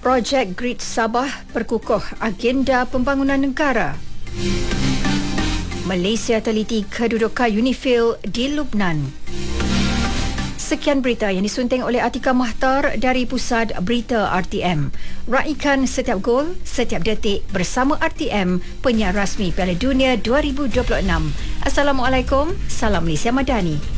Projek Grid Sabah perkukuh agenda pembangunan negara. Malaysia teliti kedudukan UNIFIL di Lubnan. Sekian berita yang disunting oleh Atika Mahtar dari Pusat Berita RTM. Raikan setiap gol, setiap detik bersama RTM, penyiar rasmi Piala Dunia 2026. Assalamualaikum, salam Malaysia Madani.